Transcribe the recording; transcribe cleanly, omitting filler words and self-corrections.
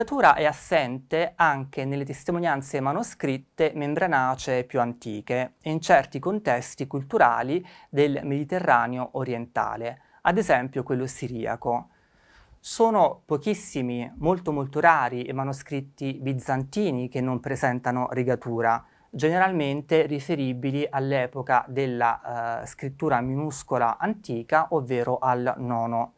La letteratura è assente anche nelle testimonianze manoscritte membranacee più antiche e in certi contesti culturali del Mediterraneo orientale, ad esempio quello siriaco. Sono pochissimi, molto rari i manoscritti bizantini che non presentano rigatura, generalmente riferibili all'epoca della scrittura minuscola antica, ovvero al IX